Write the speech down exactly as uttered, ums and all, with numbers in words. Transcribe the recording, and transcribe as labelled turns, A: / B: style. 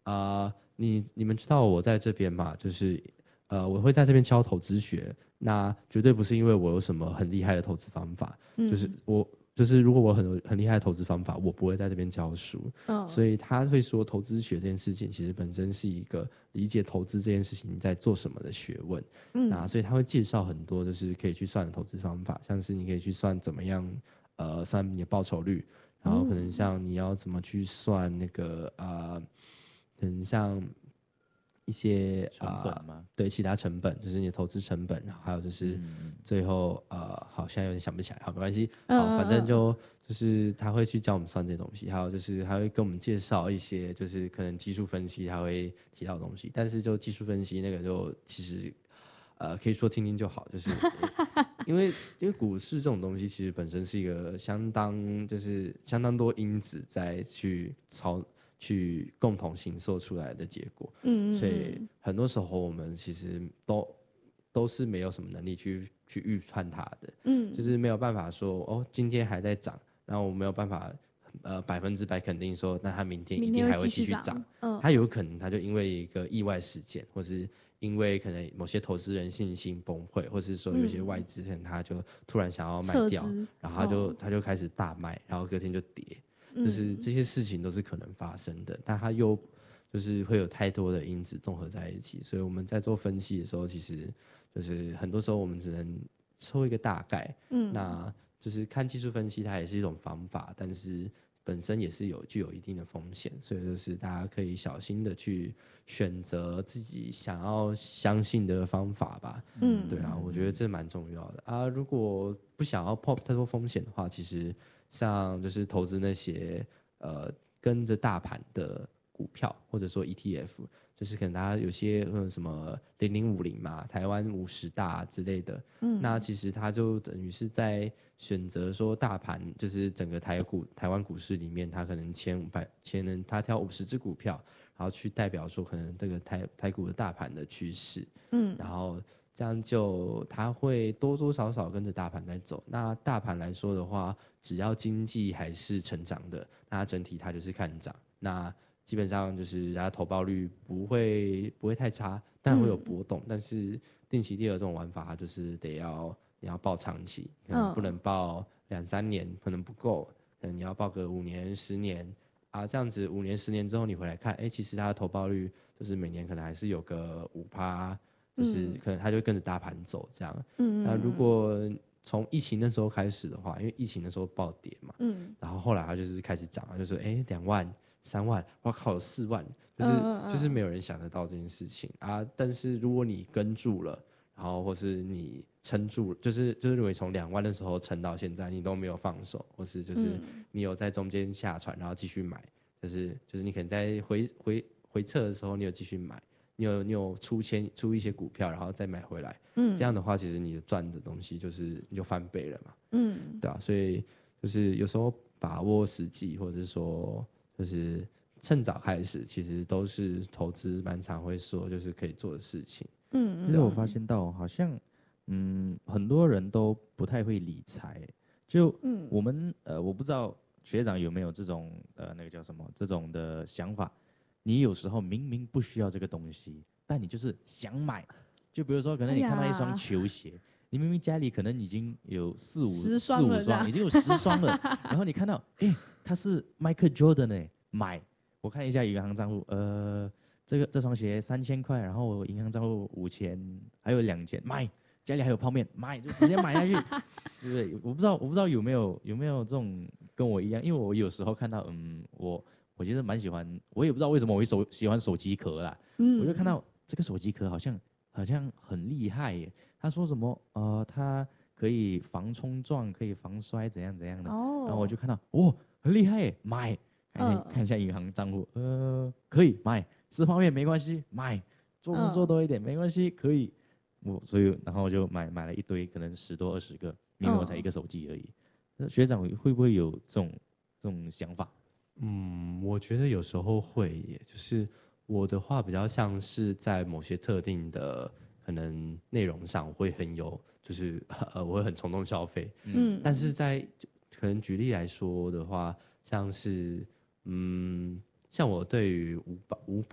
A: 啊、呃你你们知道我在这边嘛，就是呃我会在这边教投资学，那绝对不是因为我有什么很厉害的投资方法，
B: 嗯
A: 就是我就是如果我很有很厉害的投资方法，我不会在这边教书。
B: 嗯
A: 所以他会说，投资学这件事情其实本身是一个理解投资这件事情在做什么的学问。
B: 嗯
A: 那所以他会介绍很多就是可以去算的投资方法，像是你可以去算怎么样呃算你的报酬率，然后可能像你要怎么去算那个呃，可能像一些
C: 成本吗
A: 呃对其他成本，就是你的投资成本，然后还有就是
C: 嗯
A: 最后呃，好，现在有点想不起来，好，没关系，
B: 嗯
A: 好，反正
B: 嗯
A: 就就是他会去教我们算这些东西，还有就是还会跟我们介绍一些就是可能技术分析他会提到的东西，但是就技术分析那个就其实呃可以说听听就好，就是因为因为股市这种东西其实本身是一个相当就是相当多因子在去操。去共同形塑出来的结果，
B: 嗯嗯
A: 所以很多时候我们其实都都是没有什么能力去去预判它的，
B: 嗯
A: 就是没有办法说哦，今天还在涨，然后我没有办法呃百分之百肯定说，那它明天一
B: 明天会
A: 定还会
B: 继续涨
A: 继续涨，
B: 嗯
A: 它有可能它就因为一个意外事件，或是因为可能某些投资人信心崩溃，或是说有些外资可能他就突然想要卖掉，
B: 撤资
A: 然后他就、
B: 哦
A: 他就开始大卖，然后隔天就跌。
B: 嗯
A: 就是这些事情都是可能发生的，但它又就是会有太多的因子综合在一起，所以我们在做分析的时候，其实就是很多时候我们只能抽一个大概，
B: 嗯
A: 那就是看技术分析，它也是一种方法，但是本身也是有具有一定的风险，所以就是大家可以小心的去选择自己想要相信的方法吧。
B: 嗯
A: 对啊，我觉得这蛮重要的啊。如果不想要冒太多风险的话，其实像就是投资那些呃跟着大盘的股票，或者说 E T F，就是可能大家有些呃什么零零五零嘛，台湾五十大之类的，嗯，那其实它就等于是在选择说大盘，就是整个台股台湾股市里面，它可能前五百前能它挑五十只股票，然后去代表说可能这个台台股的大盘的趋势，
B: 嗯
A: 然后这样就它会多多少少跟着大盘在走。那大盘来说的话，只要经济还是成长的，那它整体它就是看涨。那基本上就是它投报率不会不会太差，但会有波动。但是定期定额这种玩法，它就是得要你要报长期，可能不能报两三年，可能不够，可能你要报个五年、十年啊，这样子五年、十年之后你回来看，哎、其实它的投报率就是每年可能还是有个五趴。就是可能它就跟着大盘走这样。
B: 嗯
A: 那如果从疫情那时候开始的话，因为疫情那时候暴跌嘛，
B: 嗯
A: 然后后来它就是开始涨，就说哎两万、三万，哇靠，有四万，就是
B: 嗯嗯嗯
A: 就是没有人想得到这件事情啊。但是如果你跟住了，然后或是你撑住，就是就是如果你从两万的时候撑到现在，你都没有放手，或是就是
B: 嗯
A: 你有在中间下船，然后继续买，就是就是你可能在回回回撤的时候，你有继续买。你有你有出签出一些股票，然后再买回来，
B: 嗯
A: 这样的话，其实你的赚的东西就是你就翻倍了嘛，
B: 嗯
A: 对啊，所以就是有时候把握时机，或者是说就是趁早开始，其实都是投资蛮常会说就是可以做的事情。
B: 嗯，
C: 其实我发现到好像，嗯，很多人都不太会理财。就
B: 嗯
C: 我们呃，我不知道学长有没有这种呃那个叫什么这种的想法。你有时候明明不需要这个东西，但你就是想买。就比如说，可能你看到一双球鞋，你明明家里可能已经有四五
B: 十
C: 四五双，
B: 双了这样
C: 已经有十双了，然后你看到，哎，它是 Michael Jordan 哎，买。我看一下银行账户，呃，这个这双鞋三千块，然后我银行账户五千，还有两千，买。家里还有泡面，买就直接买下去，对不对？我不知道，我不知道有没有有没有这种跟我一样，因为我有时候看到，嗯，我。我其实蛮喜欢，我也不知道为什么我会手喜欢手机壳啦。嗯，我就看到这个手机壳好像好像很厉害耶。他说什么呃，它可以防冲撞，可以防摔，怎样怎样的。哦。然后我就看到，哦，很厉害耶，买。看一下、嗯、看一下银行账户，呃，可以买。吃泡面没关系，买。做工作多一点、嗯、没关系，可以。我所以然后我就买买了一堆，可能十多二十个，明明我才一个手机而已。那、嗯、学长会不会有这种这种想法？
A: 嗯，我觉得有时候会耶，就是我的话比较像是在某些特定的可能内容上我会很有，就是呃我会很冲动消费，嗯，但是在可能举例来说的话，像是嗯像我对于五百五百。